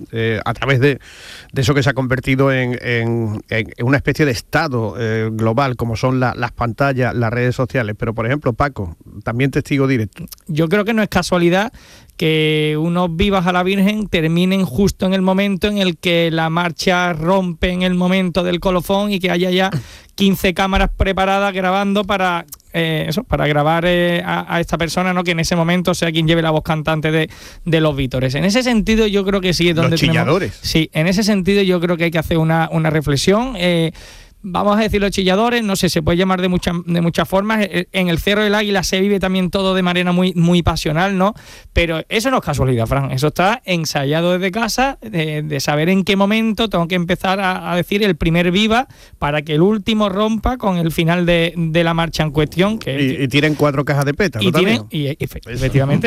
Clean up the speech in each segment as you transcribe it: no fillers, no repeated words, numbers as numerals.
a través de eso que se ha convertido en una especie de estado global, como son las pantallas, las redes sociales. Pero, por ejemplo, Paco, también testigo directo. Yo creo que no es casualidad que unos vivas a la Virgen terminen justo en el momento en el que la marcha rompe en el momento del colofón y que haya ya 15 cámaras preparadas grabando para grabar a esta persona, ¿no? Que en ese momento sea quien lleve la voz cantante de los vítores. En ese sentido yo creo que sí es donde los chilladores. Sí, en ese sentido yo creo que hay que hacer una reflexión. Vamos a decir los chilladores, no sé, se puede llamar de muchas formas. En el Cerro del Águila se vive también todo de manera muy, muy pasional, ¿no? Pero eso no es casualidad, Fran. Eso está ensayado desde casa, de saber en qué momento tengo que empezar a decir el primer viva para que el último rompa con el final de la marcha en cuestión. Y tienen 4 cajas de pétalo también. Y efectivamente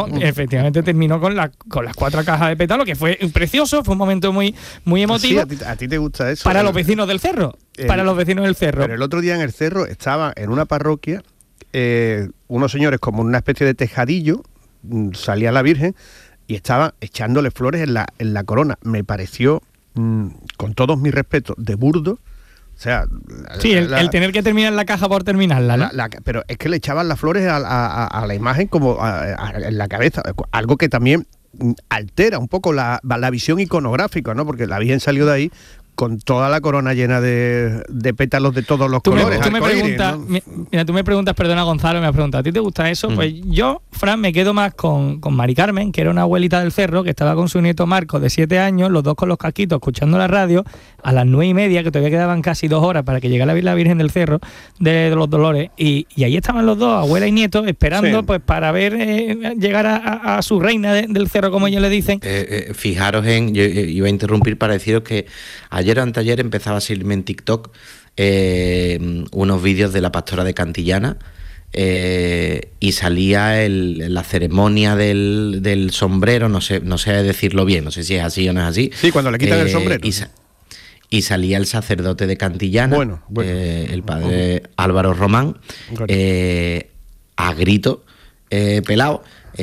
terminó con las 4 cajas de pétalo, que fue precioso, fue un momento muy, muy emotivo. Sí, a ti te gusta eso. Para los vecinos del Cerro. Para los vecinos del Cerro. Pero el otro día en el Cerro estaba en una parroquia unos señores como en una especie de tejadillo, salía la Virgen y estaban echándole flores en la corona. Me pareció, con todos mis respetos, de burdo. O sea, sí, el tener que terminar la caja por terminarla, ¿no? Pero es que le echaban las flores a la imagen como en la cabeza, algo que también altera un poco la visión iconográfica, ¿no? Porque la Virgen salió de ahí con toda la corona llena de pétalos de todos los colores. Tú me preguntas, perdona Gonzalo, me has preguntado, ¿a ti te gusta eso? Pues yo, Fran, me quedo más con Mari Carmen, que era una abuelita del Cerro, que estaba con su nieto Marcos de 7 años, los dos con los casquitos, escuchando la radio, a las 9:30, que todavía quedaban casi 2 horas para que llegara la Virgen del Cerro de los Dolores, y ahí estaban los dos, abuela y nieto, esperando pues para ver llegar a su reina del Cerro, como ellos le dicen. Fijaros yo iba a interrumpir para deciros que ayer o anteayer empezaba a seguirme en TikTok unos vídeos de la pastora de Cantillana y salía la ceremonia del sombrero, no sé decirlo bien, no sé si es así o no es así. Sí, cuando le quitan el sombrero. Y salía el sacerdote de Cantillana, bueno. El padre Álvaro Román, a grito pelado,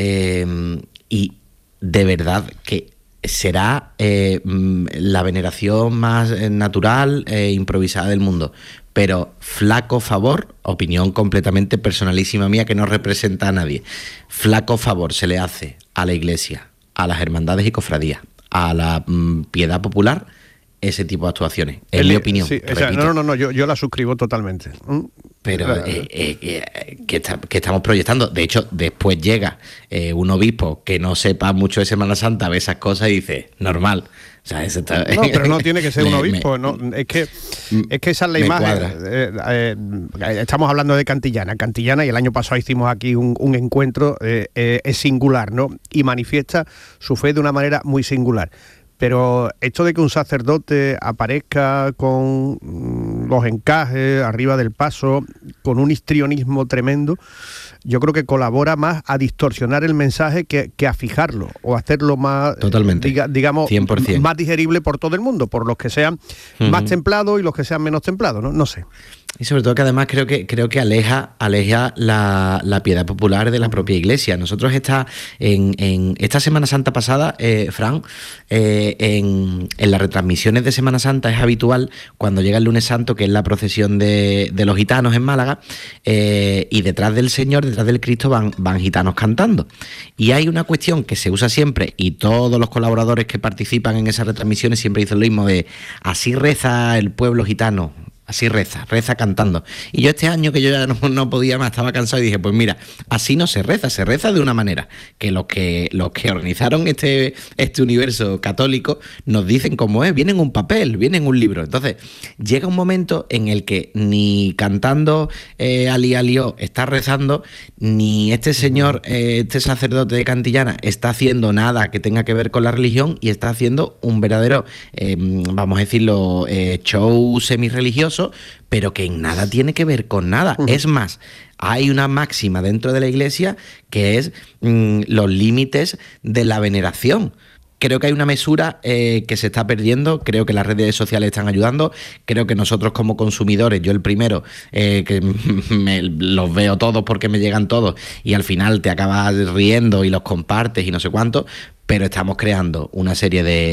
y de verdad que será la veneración más natural e improvisada del mundo, pero flaco favor, opinión completamente personalísima mía que no representa a nadie, flaco favor se le hace a la Iglesia, a las hermandades y cofradías, a la piedad popular, ese tipo de actuaciones, en mi opinión. Sí, no, yo la suscribo totalmente. Pero que estamos proyectando. De hecho, después llega un obispo que no sepa mucho de Semana Santa, ve esas cosas y dice, normal. O sea, eso está... No, pero no tiene que ser un obispo. Es que esa es la imagen. Estamos hablando de Cantillana, y el año pasado hicimos aquí un encuentro, es singular, ¿no? Y manifiesta su fe de una manera muy singular. Pero esto de que un sacerdote aparezca con los encajes arriba del paso, con un histrionismo tremendo, yo creo que colabora más a distorsionar el mensaje que a fijarlo o hacerlo más, totalmente, digamos, 100%. Más digerible por todo el mundo, por los que sean más templados y los que sean menos templados, ¿no? No sé. Y sobre todo que además creo que aleja la piedad popular de la propia Iglesia. Nosotros en esta Semana Santa pasada, Fran, en las retransmisiones de Semana Santa es habitual cuando llega el Lunes Santo, que es la procesión de los gitanos en Málaga, y detrás del Señor, detrás del Cristo van gitanos cantando. Y hay una cuestión que se usa siempre, y todos los colaboradores que participan en esas retransmisiones siempre dicen lo mismo, de así reza el pueblo gitano. Así reza cantando. Y yo este año, que yo ya no podía más, estaba cansado, y dije, pues mira, así no se reza de una manera que los que organizaron este universo católico nos dicen cómo es, viene en un papel, viene en un libro. Entonces, llega un momento en el que ni cantando Ali Alió está rezando, ni este señor, este sacerdote de Cantillana está haciendo nada que tenga que ver con la religión, y está haciendo un verdadero, vamos a decirlo, show semirreligioso, pero que en nada tiene que ver con nada. Es más, hay una máxima dentro de la Iglesia que es los límites de la veneración. Creo que hay una mesura que se está perdiendo, creo que las redes sociales están ayudando, creo que nosotros como consumidores, yo el primero, que los veo todos porque me llegan todos, y al final te acabas riendo y los compartes y no sé cuánto, pero estamos creando una serie de